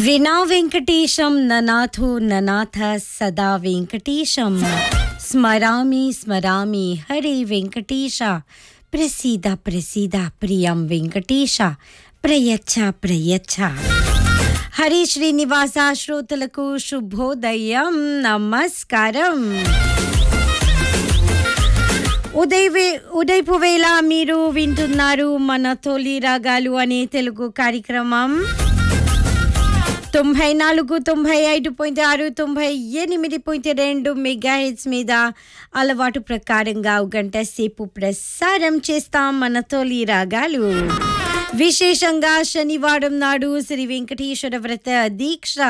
వినా వెంకటేశం ననాథో ననాథ సదా వెంకటేశం స్మరామి స్మరామి హరే వెంకటేశ ప్రసీద ప్రసీద ప్రియం వెంకటేశ ప్రయచ్చ ప్రయచ్చ. హరి శ్రీనివాస శ్రోతలకు శుభోదయం, నమస్కారం. ఉదయపు వేళ మీరు వింటున్నారు మన తొలి రాగాలు అనే తెలుగు కార్యక్రమం 94.95.6 98.2 మెగాహెర్ట్జ్ మీద అలవాటు ప్రకారంగా ఒక గంట సేపు ప్రసారం చేస్తాం మన తొలి రాగాలు. విశేషంగా శనివారం నాడు శ్రీ వెంకటేశ్వర వ్రత దీక్ష